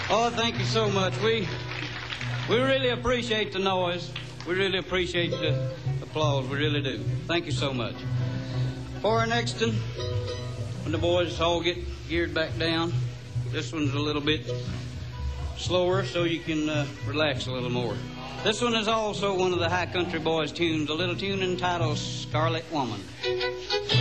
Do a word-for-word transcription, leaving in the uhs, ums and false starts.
Oh, thank you so much. We we really appreciate the noise. We really appreciate the applause. We really do. Thank you so much. For our next one, when the boys all get geared back down, this one's a little bit slower so you can uh, relax a little more. This one is also one of the High Country Boys tunes, a little tune entitled Scarlet Woman.